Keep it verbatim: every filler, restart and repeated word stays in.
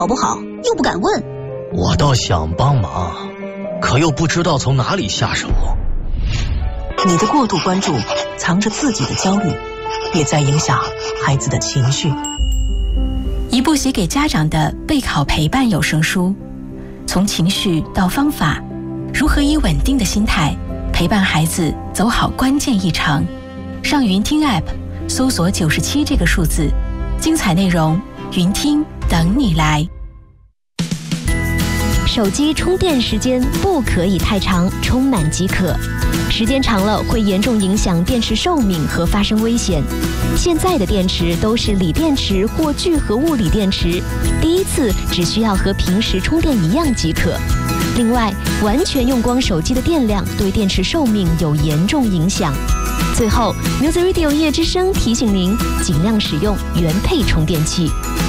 好不好？又不敢问。 我倒想帮忙，可又不知道从哪里下手。 你的过度关注藏着自己的焦虑，也在影响孩子的情绪。 一部写给家长的备考陪伴有声书，从情绪到方法，如何以稳定的心态陪伴孩子走好关键一程。上云听 App 搜索九十七这个数字，精彩内容云听等你来。 手机充电时间不可以太长，充满即可。时间长了会严重影响电池寿命和发生危险。现在的电池都是锂电池或聚合物锂电池，第一次只需要和平时充电一样即可。另外，完全用光手机的电量对电池寿命有严重影响。最后 ，Music Radio 夜之声提醒您，尽量使用原配充电器。